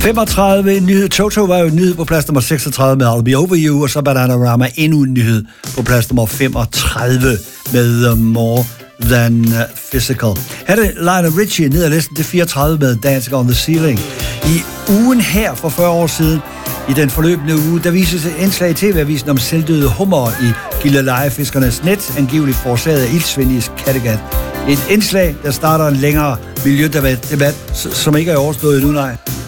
35, en nyhed. Toto var jo en nyhed på plads nummer 36 med I'll Be Over You, og så Bananarama endnu en nyhed på plads nummer 35 med More Than Physical. Her er det Lionel Richie ned ad listen til 34 med Dancing on the Ceiling. I ugen her for 40 år siden, i den forløbende uge, der vises et indslag i TV-avisen om selvdøde hummer i Gilleleje-fiskernes net, angiveligt forårsaget af iltsvind i Kattegat. Et indslag, der starter en længere miljødebat, som ikke er overstået endnu, nej.